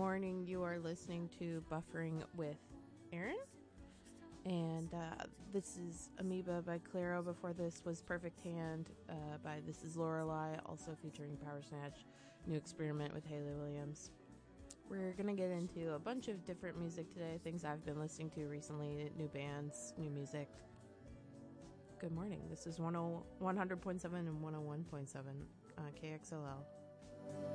morning. You are listening to Buffering with Aaron. And this is Amoeba by Clairo. Before this was Perfect Hand by This Is Lorelei, also featuring Power Snatch, New Experiment with Hayley Williams. We're going to get into a bunch of different music today, things I've been listening to recently, new bands, new music. Good morning. This is 100.7 and 101.7 KXLL.